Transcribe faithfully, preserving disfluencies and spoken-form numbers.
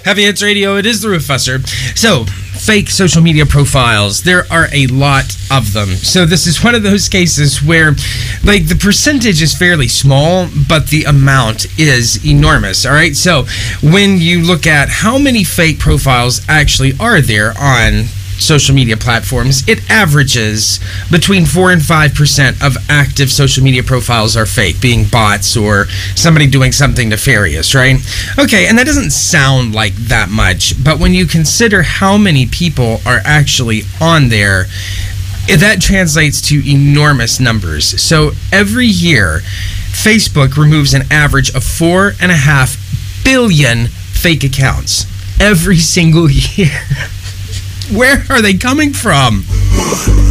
Heavy Hits Radio, it is the Roofusser. So, fake social media profiles, there are a lot of them. So this is one of those cases where, like, the percentage is fairly small, but the amount is enormous, all right? So when you look at how many fake profiles actually are there on social media platforms, it averages between four and five percent of active social media profiles are fake, being bots or somebody doing something nefarious, right? Okay, and that doesn't sound like that much, but when you consider how many people are actually on there, that translates to enormous numbers. So every year, Facebook removes an average of four and a half billion fake accounts every single year. Where are they coming from?